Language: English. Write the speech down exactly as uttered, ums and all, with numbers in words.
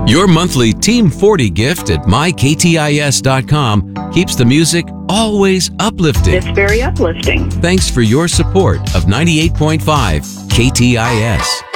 Your monthly Team forty gift at my k t i s dot com keeps the music always uplifting. It's very uplifting. Thanks for your support of ninety-eight point five K T I S.